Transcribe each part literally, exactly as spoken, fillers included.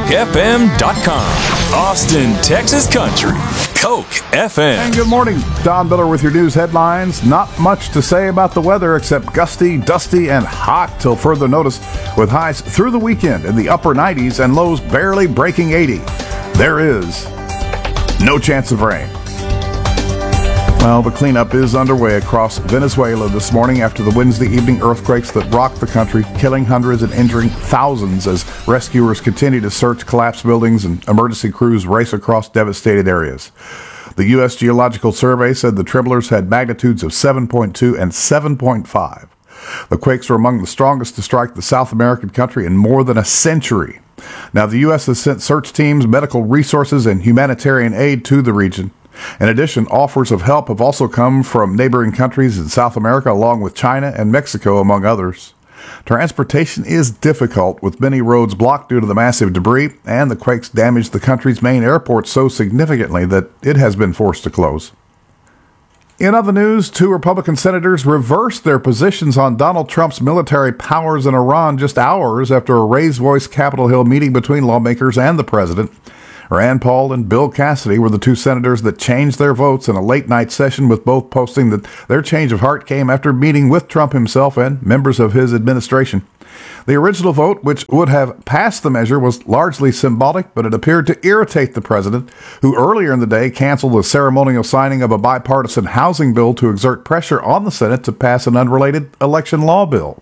F M dot com. Austin, Texas Country. Coke F M. And good morning. Don Miller with your news headlines. Not much to say about the weather except gusty, dusty, and hot till further notice, with highs through the weekend in the upper nineties and lows barely breaking eighty. There is no chance of rain. Well, the cleanup is underway across Venezuela this morning after the Wednesday evening earthquakes that rocked the country, killing hundreds and injuring thousands as rescuers continue to search collapsed buildings and emergency crews race across devastated areas. The U S Geological Survey said the tremblers had magnitudes of seven point two and seven point five. The quakes were among the strongest to strike the South American country in more than a century. Now, the U S has sent search teams, medical resources, and humanitarian aid to the region. In addition, offers of help have also come from neighboring countries in South America, along with China and Mexico, among others. Transportation is difficult, with many roads blocked due to the massive debris, and the quakes damaged the country's main airport so significantly that it has been forced to close. In other news, two Republican senators reversed their positions on Donald Trump's military powers in Iran just hours after a raised voice Capitol Hill meeting between lawmakers and the president. Rand Paul and Bill Cassidy were the two senators that changed their votes in a late-night session, with both posting that their change of heart came after meeting with Trump himself and members of his administration. The original vote, which would have passed the measure, was largely symbolic, but it appeared to irritate the president, who earlier in the day canceled the ceremonial signing of a bipartisan housing bill to exert pressure on the Senate to pass an unrelated election law bill.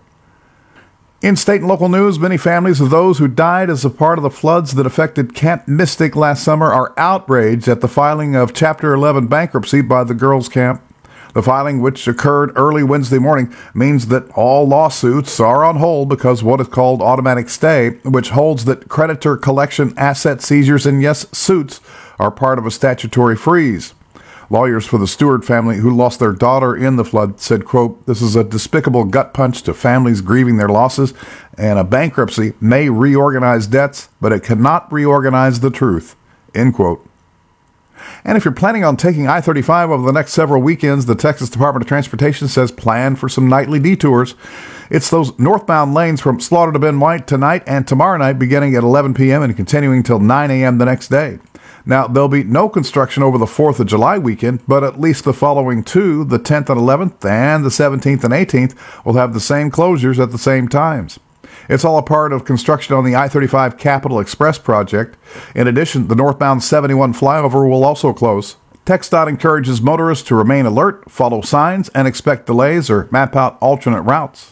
In state and local news, many families of those who died as a part of the floods that affected Camp Mystic last summer are outraged at the filing of Chapter eleven bankruptcy by the girls' camp. The filing, which occurred early Wednesday morning, means that all lawsuits are on hold because what is called automatic stay, which holds that creditor collection, asset seizures, and yes, suits are part of a statutory freeze. Lawyers for the Stewart family, who lost their daughter in the flood, said, quote, "This is a despicable gut punch to families grieving their losses, and a bankruptcy may reorganize debts, but it cannot reorganize the truth," end quote. And if you're planning on taking I thirty-five over the next several weekends, the Texas Department of Transportation says plan for some nightly detours. It's those northbound lanes from Slaughter to Ben White tonight and tomorrow night, beginning at eleven p.m. and continuing till nine a.m. the next day. Now, there'll be no construction over the fourth of July weekend, but at least the following two, the tenth and eleventh, and the seventeenth and eighteenth, will have the same closures at the same times. It's all a part of construction on the I thirty-five Capital Express project. In addition, the northbound seventy-one flyover will also close. TxDOT encourages motorists to remain alert, follow signs, and expect delays or map out alternate routes.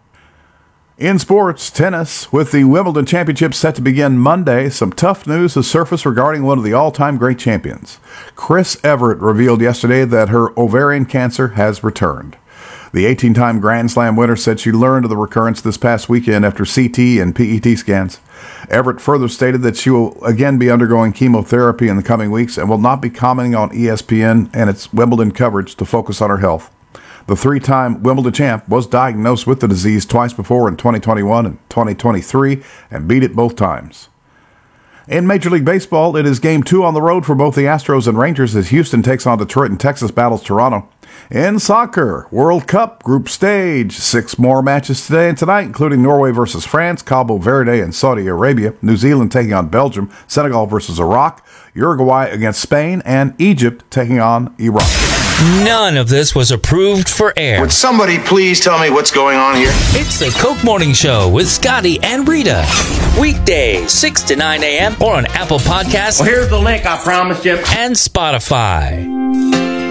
In sports, tennis, with the Wimbledon Championship set to begin Monday, some tough news has surfaced regarding one of the all-time great champions. Chris Evert revealed yesterday that her ovarian cancer has returned. The eighteen-time Grand Slam winner said she learned of the recurrence this past weekend after C T and P E T scans. Everett further stated that she will again be undergoing chemotherapy in the coming weeks and will not be commenting on E S P N and its Wimbledon coverage to focus on her health. The three-time Wimbledon champ was diagnosed with the disease twice before in twenty twenty-one and twenty twenty-three and beat it both times. In Major League Baseball, it is game two on the road for both the Astros and Rangers as Houston takes on Detroit and Texas battles Toronto. In soccer, World Cup group stage, six more matches today and tonight, including Norway versus France, Cabo Verde and Saudi Arabia, New Zealand taking on Belgium, Senegal versus Iraq, Uruguay against Spain, and Egypt taking on Iraq. None of this was approved for air. Would somebody please tell me what's going on here? It's the Coke Morning Show with Scotty and Rita. Weekdays, six to nine a.m. or on Apple Podcasts. Well, here's the link I promised you. And Spotify.